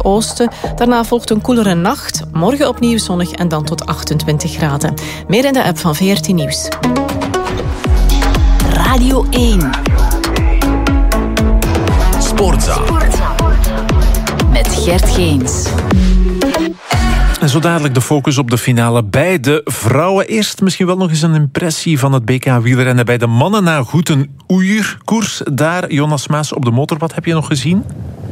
oosten. Daarna volgt een koelere nacht. Morgen opnieuw zonnig en dan tot 28 graden. Meer in de app van VRT Nieuws. Radio 1. Sportza. Met Gert Geens. En zo dadelijk de focus op de finale bij de vrouwen. Eerst misschien wel nog eens een impressie van het BK wielrennen bij de mannen na goed een uurkoers. Daar, Jonas Maas op de motor. Wat heb je nog gezien?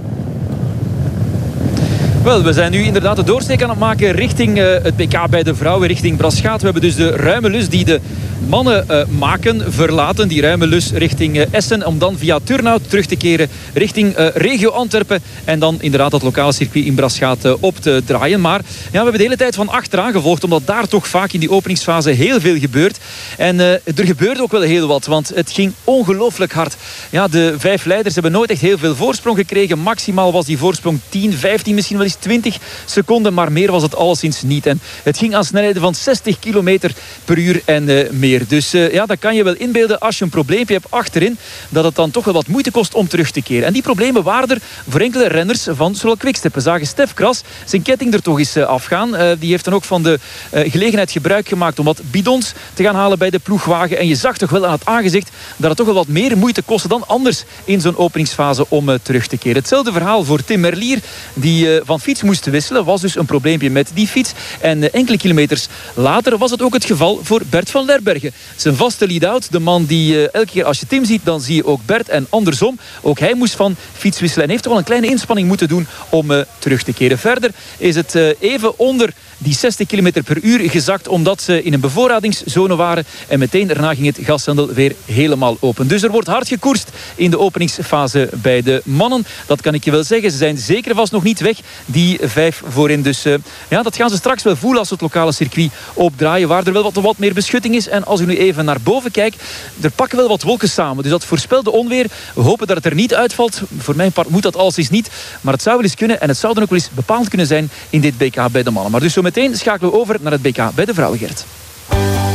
Wel, we zijn nu inderdaad de doorsteek aan het maken richting het BK bij de vrouwen, richting Braschaat. We hebben dus de ruime lus die de mannen verlaten. Die ruime lus richting Essen, om dan via Turnhout terug te keren richting regio Antwerpen. En dan inderdaad het lokale circuit in Braschaat op te draaien. Maar ja, we hebben de hele tijd van achteraan gevolgd, omdat daar toch vaak in die openingsfase heel veel gebeurt. En er gebeurde ook wel heel wat, want het ging ongelooflijk hard. Ja, de 5 leiders hebben nooit echt heel veel voorsprong gekregen. Maximaal was die voorsprong 10, 15, misschien wel eens 20 seconden, maar meer was het alleszins niet. En het ging aan snelheden van 60 kilometer per uur en meer. Dus ja, dat kan je wel inbeelden als je een probleempje hebt achterin, dat het dan toch wel wat moeite kost om terug te keren. En die problemen waren er voor enkele renners van Soral Quickstep. We zagen Stef Kras zijn ketting er toch eens afgaan. Die heeft dan ook van de gelegenheid gebruik gemaakt om wat bidons te gaan halen bij de ploegwagen. En je zag toch wel aan het aangezicht dat het toch wel wat meer moeite kostte dan anders in zo'n openingsfase om terug te keren. Hetzelfde verhaal voor Tim Merlier, die van fiets moest wisselen. Was dus een probleempje met die fiets. En enkele kilometers later was het ook het geval voor Bert van Lerbergen. Zijn vaste lead-out, de man die elke keer als je Tim ziet, dan zie je ook Bert. En andersom, ook hij moest van fiets wisselen. En heeft toch wel een kleine inspanning moeten doen om terug te keren. Verder is het even onder die 60 km per uur gezakt, omdat ze in een bevoorradingszone waren. En meteen daarna ging het gashendel weer helemaal open. Dus er wordt hard gekoerst in de openingsfase bij de mannen. Dat kan ik je wel zeggen. Ze zijn zeker vast nog niet weg, die 5 voorin. Dus ja, dat gaan ze straks wel voelen als ze het lokale circuit opdraaien, waar er wel wat meer beschutting is. En als ik nu even naar boven kijk, er pakken wel wat wolken samen. Dus dat voorspelde onweer. We hopen dat het er niet uitvalt. Voor mijn part moet dat alleszins niet. Maar het zou wel eens kunnen. En het zou dan ook wel eens bepaald kunnen zijn in dit BK bij de mannen. Maar dus zo meteen schakelen we over naar het BK bij de vrouwen, Gert.